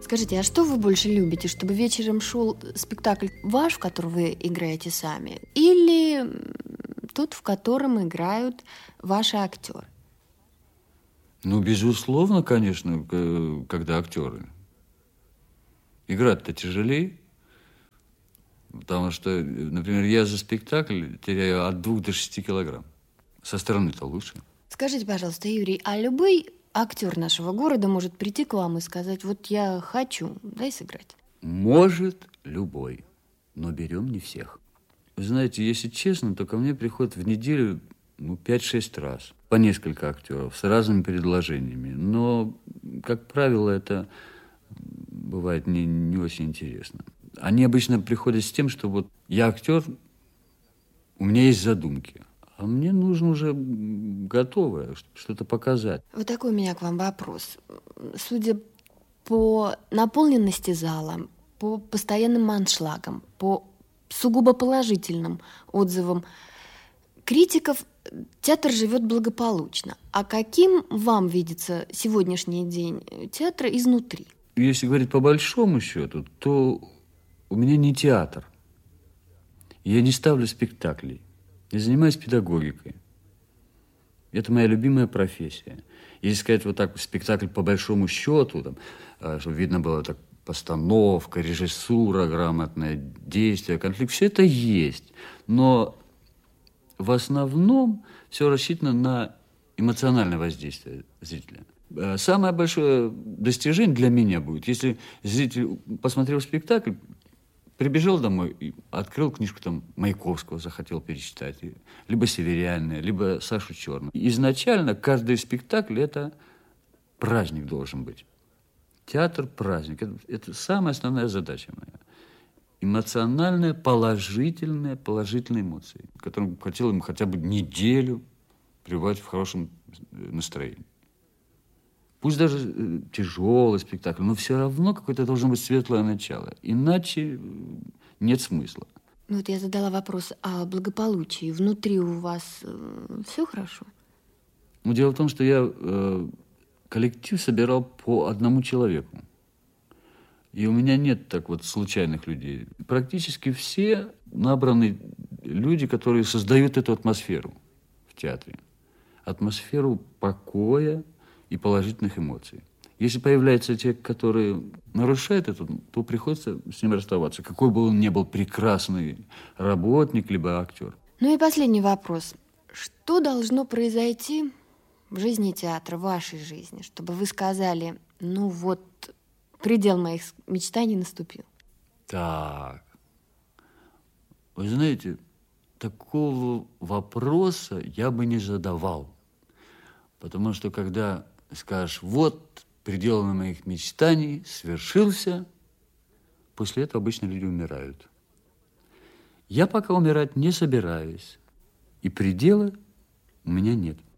Скажите, а что вы больше любите, чтобы вечером шел спектакль ваш, в котором вы играете сами, или тот, в котором играют ваши актеры? Ну, безусловно, конечно, когда актеры. Играть-то тяжелее, потому что, например, я за спектакль теряю от 2 до 6 килограмм. Со стороны-то лучше. Скажите, пожалуйста, Юрий, а любой актер нашего города может прийти к вам и сказать: вот я хочу, дай сыграть? Может любой, но берем не всех. Вы знаете, если честно, то ко мне приходят в неделю 5-6 раз. По несколько актеров с разными предложениями. Но, как правило, это бывает не очень интересно. Они обычно приходят с тем, что вот я актер, у меня есть задумки. А мне нужно уже готовое, что-то показать. Вот такой у меня к вам вопрос. Судя по наполненности зала, по постоянным аншлагам, по сугубо положительным отзывам критиков, театр живет благополучно. А каким вам видится сегодняшний день театра изнутри? Если говорить по большому счету, то у меня не театр. Я не ставлю спектаклей. Я занимаюсь педагогикой. Это моя любимая профессия. Если сказать вот так, спектакль по большому счету, там, чтобы видно было так, постановка, режиссура грамотное, действие, конфликт, все это есть. Но в основном все рассчитано на эмоциональное воздействие зрителя. Самое большое достижение для меня будет, если зритель посмотрел спектакль, прибежал домой и открыл книжку там Маяковского, захотел перечитать, либо Северянина, либо Сашу Черного. Изначально каждый спектакль – это праздник должен быть. Театр – праздник. Это самая основная задача моя. Эмоциональные, положительные эмоции, которым хотел им хотя бы неделю пребывать в хорошем настроении. Пусть даже тяжелый спектакль, но все равно какое-то должно быть светлое начало. Иначе нет смысла. Ну вот я задала вопрос о благополучии. Внутри у вас все хорошо? Но дело в том, что я коллектив собирал по одному человеку. И у меня нет так вот случайных людей. Практически все набраны люди, которые создают эту атмосферу в театре. Атмосферу покоя и положительных эмоций. Если появляется человек, который нарушает это, то приходится с ним расставаться. Какой бы он ни был прекрасный работник, либо актер. Ну и последний вопрос. Что должно произойти в жизни театра, в вашей жизни, чтобы вы сказали: ну вот, предел моих мечтаний наступил? Так. Вы знаете, такого вопроса я бы не задавал. Потому что когда скажешь: вот предел моих мечтаний свершился, после этого обычно люди умирают. Я пока умирать не собираюсь. И предела у меня нет.